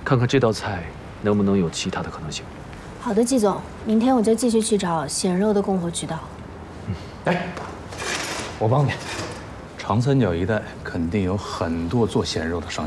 看看这道菜能不能有其他的可能性。 好的，季总，明天我就继续去找鲜肉的供货渠道。 哎，我帮你。长三角一带肯定有很多做鲜肉的商